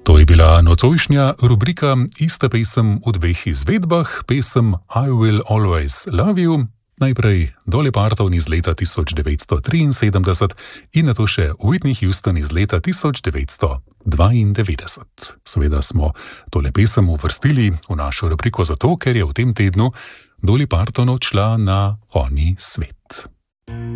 To je bila nocojšnja rubrika Ista pesem v dveh izvedbah, pesem I Will Always Love You, najprej Dolly Parton iz leta 1973 in nato še Whitney Houston iz leta 1992. Seveda smo tole pesem uvrstili v našo rubriko zato, ker je v tem tednu Dolly Parton odšla na oni svet.